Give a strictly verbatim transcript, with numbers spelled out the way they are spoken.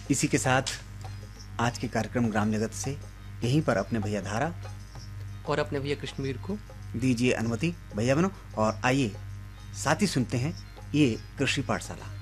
इसी के साथ आज के कार्यक्रम ग्राम जगत से यहीं पर अपने भैया धारा और अपने भैया कृष्णवीर को दीजिए अनुमति भैया बनो। और आइए साथ ही सुनते हैं ये कृषि पाठशाला।